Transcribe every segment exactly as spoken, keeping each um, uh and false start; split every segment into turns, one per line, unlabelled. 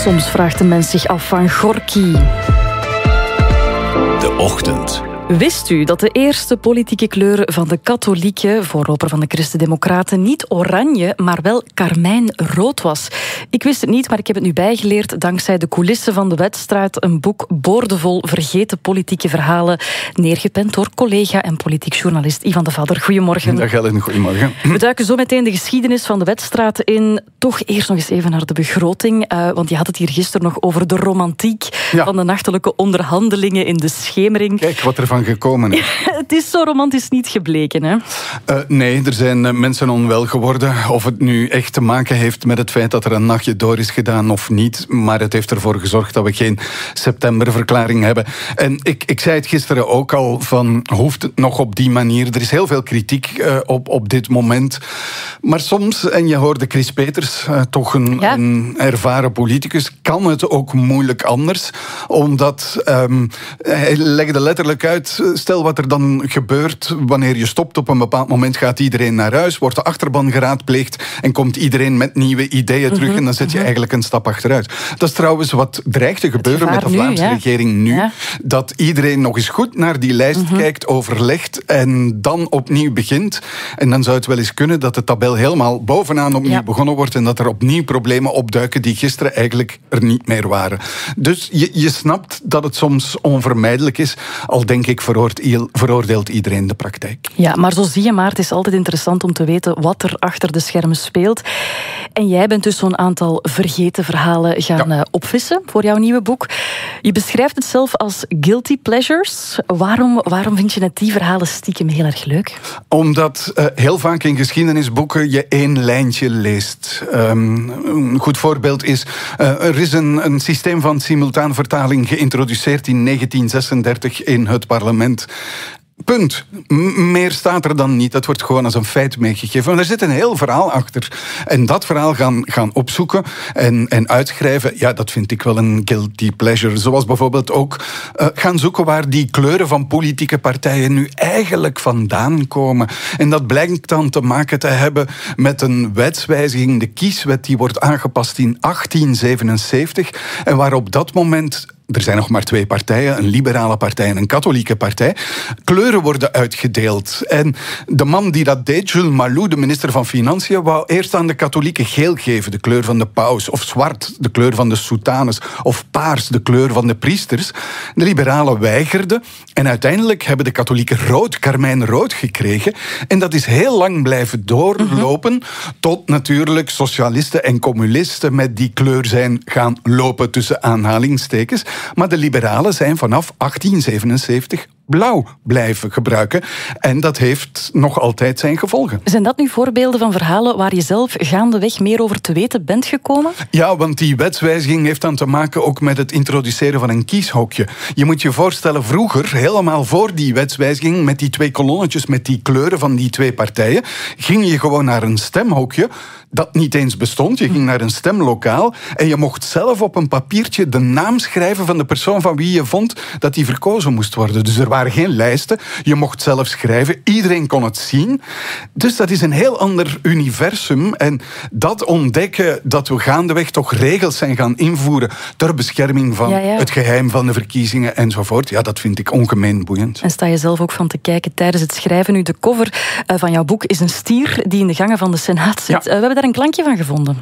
Soms vraagt de mens zich af van Gorky.
De Ochtend.
Wist u dat de eerste politieke kleur van de katholieken, voorloper van de Christen-Democraten, niet oranje, maar wel karmijnrood was? Ik wist het niet, maar ik heb het nu bijgeleerd dankzij de coulissen van de wedstrijd, een boek boordevol vergeten politieke verhalen, neergepend door collega en politiek journalist Ivan de Vadder. Goedemorgen.
Dag Ellen, goedemorgen.
We duiken zo meteen de geschiedenis van de wedstrijd in. Toch eerst nog eens even naar de begroting, uh, want je had het hier gisteren nog over de romantiek ja. van de nachtelijke onderhandelingen in de schemering.
Kijk wat er van gekomen is.
Het is zo romantisch niet gebleken, hè?
Uh, nee, er zijn uh, mensen onwel geworden. Of het nu echt te maken heeft met het feit dat er een nachtje door is gedaan of niet. Maar het heeft ervoor gezorgd dat we geen septemberverklaring hebben. En ik, ik zei het gisteren ook al, van hoeft het nog op die manier? Er is heel veel kritiek uh, op, op dit moment. Maar soms, en je hoorde Chris Peters, uh, toch een, ja. een ervaren politicus, kan het ook moeilijk anders. Omdat um, hij legde letterlijk uit, stel wat er dan gebeurt wanneer je stopt op een bepaald moment, gaat iedereen naar huis, wordt de achterban geraadpleegd en komt iedereen met nieuwe ideeën terug mm-hmm. en dan zet je eigenlijk een stap achteruit. Dat is trouwens wat dreigt te gebeuren met de Vlaamse nu, ja. regering nu. Ja. Dat iedereen nog eens goed naar die lijst mm-hmm. kijkt, overlegt en dan opnieuw begint. En dan zou het wel eens kunnen dat de tabel helemaal bovenaan opnieuw ja. begonnen wordt en dat er opnieuw problemen opduiken die gisteren eigenlijk er niet meer waren. Dus je, je snapt dat het soms onvermijdelijk is, al denk ik veroordeelt iedereen de praktijk.
Ja, maar zo zie je maar, het is altijd interessant om te weten wat er achter de schermen speelt. En jij bent dus zo'n aantal vergeten verhalen gaan ja. opvissen voor jouw nieuwe boek. Je beschrijft het zelf als guilty pleasures. Waarom, waarom vind je net die verhalen stiekem heel erg leuk?
Omdat uh, heel vaak in geschiedenisboeken je één lijntje leest. Um, een goed voorbeeld is, uh, er is een, een systeem van simultaanvertaling geïntroduceerd in negentien zesendertig in het parlement. Punt. M- meer staat er dan niet. Dat wordt gewoon als een feit meegegeven. Maar er zit een heel verhaal achter. En dat verhaal gaan, gaan opzoeken en, en uitschrijven, ja, dat vind ik wel een guilty pleasure. Zoals bijvoorbeeld ook uh, gaan zoeken waar die kleuren van politieke partijen nu eigenlijk vandaan komen. En dat blijkt dan te maken te hebben met een wetswijziging, de kieswet, die wordt aangepast in achttien zevenenzeventig. En waar op dat moment, er zijn nog maar twee partijen, een liberale partij en een katholieke partij, kleuren worden uitgedeeld. En de man die dat deed, Jules Malou, de minister van Financiën, wou eerst aan de katholieken geel geven, de kleur van de paus, of zwart, de kleur van de soutanes, of paars, de kleur van de priesters. De liberalen weigerden en uiteindelijk hebben de katholieken rood, karmijnrood gekregen. En dat is heel lang blijven doorlopen, mm-hmm. tot natuurlijk socialisten en communisten met die kleur zijn gaan lopen tussen aanhalingstekens. Maar de liberalen zijn vanaf achttien zevenenzeventig blauw blijven gebruiken. En dat heeft nog altijd zijn gevolgen.
Zijn dat nu voorbeelden van verhalen waar je zelf gaandeweg meer over te weten bent gekomen?
Ja, want die wetswijziging heeft dan te maken ook met het introduceren van een kieshokje. Je moet je voorstellen, vroeger, helemaal voor die wetswijziging, met die twee kolonnetjes, met die kleuren van die twee partijen, ging je gewoon naar een stemhokje dat niet eens bestond. Je ging naar een stemlokaal en je mocht zelf op een papiertje de naam schrijven van de persoon van wie je vond dat die verkozen moest worden. Dus er waren geen lijsten. Je mocht zelf schrijven. Iedereen kon het zien. Dus dat is een heel ander universum. En dat ontdekken, dat we gaandeweg toch regels zijn gaan invoeren ter bescherming van ja, ja. het geheim van de verkiezingen enzovoort. Ja, dat vind ik ongemeen boeiend.
En sta je zelf ook van te kijken tijdens het schrijven. Nu, de cover van jouw boek is een stier die in de gangen van de Senaat zit. Ja. We hebben daar een klankje van gevonden.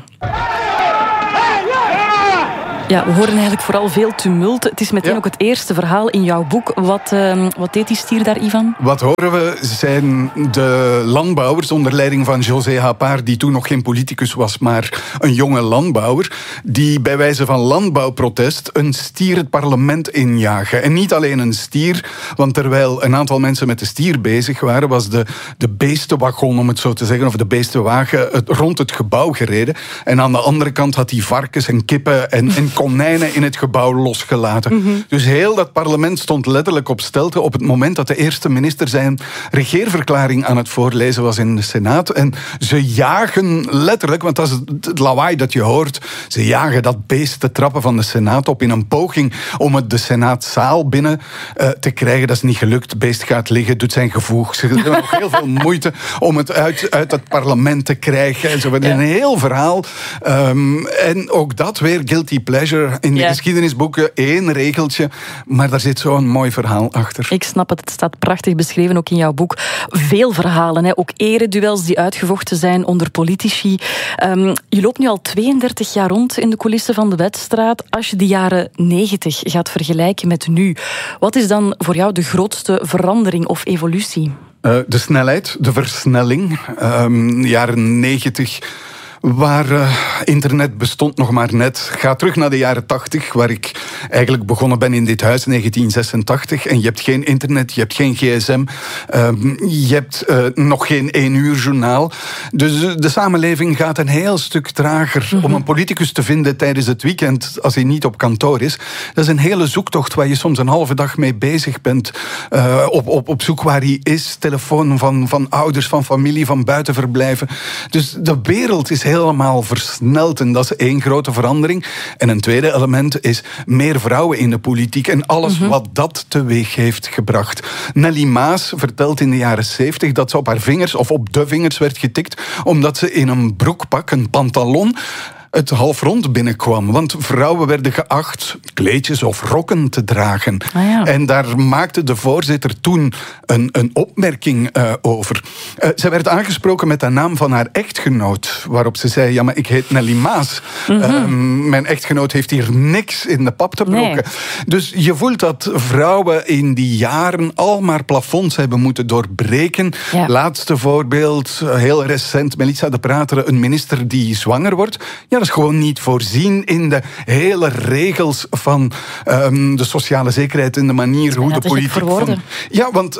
Ja, we horen eigenlijk vooral veel tumult. Het is meteen ja. ook het eerste verhaal in jouw boek. Wat, uh, wat deed die stier daar, Ivan?
Wat horen we zijn de landbouwers onder leiding van José Hapard, die toen nog geen politicus was, maar een jonge landbouwer, die bij wijze van landbouwprotest een stier het parlement injagen. En niet alleen een stier, want terwijl een aantal mensen met de stier bezig waren, was de, de beestenwagon, om het zo te zeggen, of de beestenwagen het, rond het gebouw gereden. En aan de andere kant had hij varkens en kippen en, en konijnen in het gebouw losgelaten. Mm-hmm. Dus heel dat parlement stond letterlijk op stelte op het moment dat de eerste minister zijn regeerverklaring aan het voorlezen was in de Senaat. En ze jagen letterlijk, want dat is het lawaai dat je hoort, ze jagen dat beest te trappen van de Senaat op in een poging om het de Senaatzaal binnen uh, te krijgen. Dat is niet gelukt. Het beest gaat liggen, doet zijn gevoeg. Ze hebben nog heel veel moeite om het uit, uit het parlement te krijgen. En zo. Ja. Een heel verhaal. Um, en ook dat weer guilty pleasure. pleasure in de
Ja.
geschiedenisboeken. Één regeltje, maar daar zit zo'n mooi verhaal achter.
Ik snap het, het staat prachtig beschreven ook in jouw boek. Veel verhalen, hè? Ook ereduels die uitgevochten zijn onder politici. Um, je loopt nu al tweeëndertig jaar rond in de coulissen van de Wetstraat. Als je de jaren negentig gaat vergelijken met nu, wat is dan voor jou de grootste verandering of evolutie?
Uh, de snelheid, de versnelling. Um, jaren negentig... waar uh, internet bestond nog maar net. Ga terug naar de jaren tachtig, waar ik eigenlijk begonnen ben in dit huis, negentien zesentachtig. En je hebt geen internet, je hebt geen gsm, uh, je hebt uh, nog geen één uur journaal. Dus uh, de samenleving gaat een heel stuk trager. Mm-hmm. Om een politicus te vinden tijdens het weekend, als hij niet op kantoor is, dat is een hele zoektocht waar je soms een halve dag mee bezig bent. Uh, op, op, op zoek waar hij is, telefoon van, van ouders, van familie, van buitenverblijven. Dus de wereld is heel helemaal versneld en dat is één grote verandering. En een tweede element is meer vrouwen in de politiek en alles mm-hmm. wat dat teweeg heeft gebracht. Nelly Maas vertelt in de jaren zeventig dat ze op haar vingers of op de vingers werd getikt omdat ze in een broekpak, een pantalon, het halfrond binnenkwam. Want vrouwen werden geacht kleedjes of rokken te dragen.
Ah, ja.
En daar maakte de voorzitter toen een, een opmerking uh, over. Uh, zij werd aangesproken met de naam van haar echtgenoot. Waarop ze zei, ja, maar ik heet Nelly Maas. Mm-hmm. Uh, mijn echtgenoot heeft hier niks in de pap te brokken. Nee. Dus je voelt dat vrouwen in die jaren al maar plafonds hebben moeten doorbreken. Ja. Laatste voorbeeld, heel recent, Melissa de Prater, een minister die zwanger wordt. Ja, dat is gewoon niet voorzien in de hele regels van um, de sociale zekerheid en de manier hoe de politiek van... Ja, want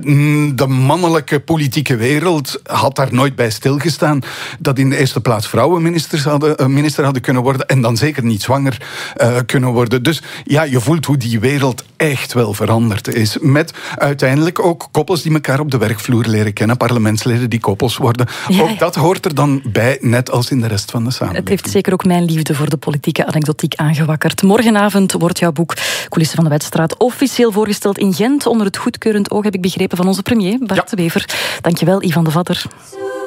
de mannelijke politieke wereld had daar nooit bij stilgestaan dat in de eerste plaats vrouwen ministers hadden, uh, minister hadden kunnen worden en dan zeker niet zwanger uh, kunnen worden. Dus ja, je voelt hoe die wereld echt wel veranderd is. Met uiteindelijk ook koppels die elkaar op de werkvloer leren kennen, parlementsleden die koppels worden. Ja. Ook dat hoort er dan bij, net als in de rest van de samenleving.
Het heeft zeker ook mijn liefde voor de politieke anekdotiek aangewakkerd. Morgenavond wordt jouw boek Coulissen van de Wetstraat officieel voorgesteld in Gent. Onder het goedkeurend oog, heb ik begrepen, van onze premier, Bart ja. de Wever. Dankjewel, Ivan de Vatter.